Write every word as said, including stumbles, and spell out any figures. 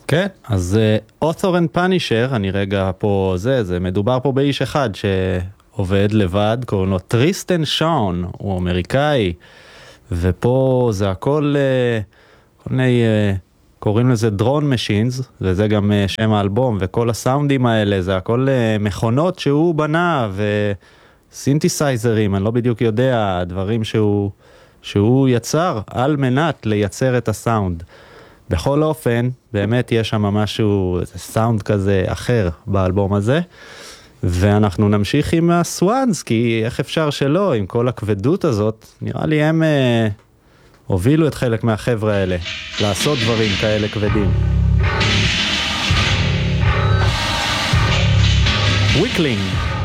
כן, אז אות'ור אנד פאנישר, אני רגע פה, זה, זה מדובר פה באיש אחד שעובד לבד, קוראים לו טריסטן שאון, הוא אמריקאי, ופה זה הכל, כל מיני, קוראים לזה דרון משינס, וזה גם שם האלבום, וכל הסאונדים האלה, זה הכל מכונות שהוא בנה, וסינתסייזרים, אני לא בדיוק יודע, דברים שהוא, שהוא יצר על מנת לייצר את הסאונד. בכל אופן, באמת יש שם משהו, איזה סאונד כזה אחר באלבום הזה, ואנחנו נמשיך עם הסוואנס, כי איך אפשר שלא, עם כל הכבדות הזאת, נראה לי הם אה, הובילו את חלק מהחבר'ה האלה, לעשות דברים כאלה כבדים. וויקלינג.